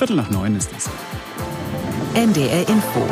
8:45 ist es. NDR Info.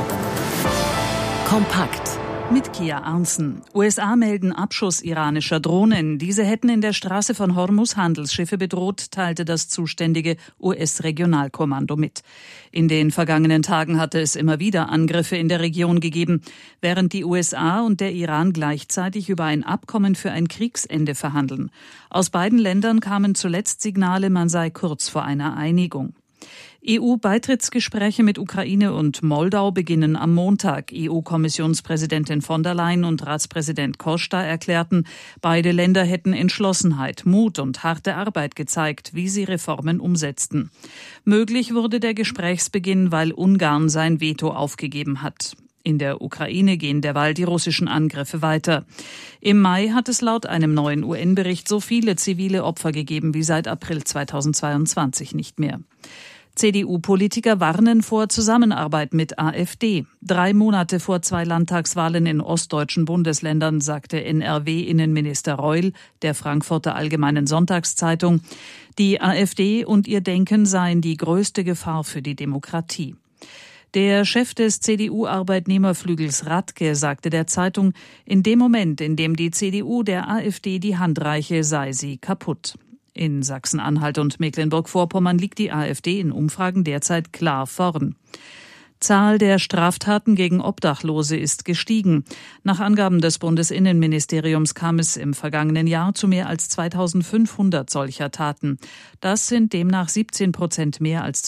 Kompakt. Mit Kia Arnsen. USA melden Abschuss iranischer Drohnen. Diese hätten in der Straße von Hormuz Handelsschiffe bedroht, teilte das zuständige US-Regionalkommando mit. In den vergangenen Tagen hatte es immer wieder Angriffe in der Region gegeben, während die USA und der Iran gleichzeitig über ein Abkommen für ein Kriegsende verhandeln. Aus beiden Ländern kamen zuletzt Signale, man sei kurz vor einer Einigung. EU-Beitrittsgespräche mit Ukraine und Moldau beginnen am Montag. EU-Kommissionspräsidentin von der Leyen und Ratspräsident Costa erklärten, beide Länder hätten Entschlossenheit, Mut und harte Arbeit gezeigt, wie sie Reformen umsetzten. Möglich wurde der Gesprächsbeginn, weil Ungarn sein Veto aufgegeben hat. In der Ukraine gehen derweil die russischen Angriffe weiter. Im Mai hat es laut einem neuen UN-Bericht so viele zivile Opfer gegeben wie seit April 2022 nicht mehr. CDU-Politiker warnen vor Zusammenarbeit mit AfD. 3 Monate vor 2 Landtagswahlen in ostdeutschen Bundesländern sagte NRW-Innenminister Reul der Frankfurter Allgemeinen Sonntagszeitung, die AfD und ihr Denken seien die größte Gefahr für die Demokratie. Der Chef des CDU-Arbeitnehmerflügels Radke sagte der Zeitung, in dem Moment, in dem die CDU der AfD die Hand reiche, sei sie kaputt. In Sachsen-Anhalt und Mecklenburg-Vorpommern liegt die AfD in Umfragen derzeit klar vorn. Zahl der Straftaten gegen Obdachlose ist gestiegen. Nach Angaben des Bundesinnenministeriums kam es im vergangenen Jahr zu mehr als 2500 solcher Taten. Das sind demnach 17% mehr als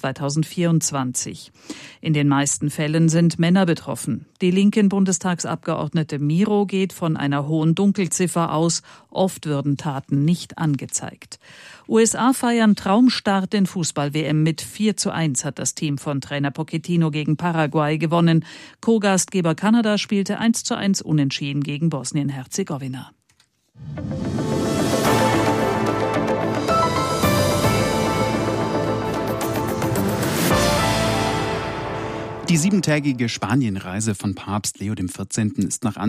2024. In den meisten Fällen sind Männer betroffen. Die linken Bundestagsabgeordnete Miro geht von einer hohen Dunkelziffer aus. Oft würden Taten nicht angezeigt. USA feiern Traumstart in Fußball-WM. Mit 4:1 hat das Team von Trainer Pochettino gegen Paraguay gewonnen. Co-Gastgeber Kanada spielte 1:1 unentschieden gegen Bosnien-Herzegowina. Die 7-tägige Spanienreise von Papst Leo XIV. Ist nach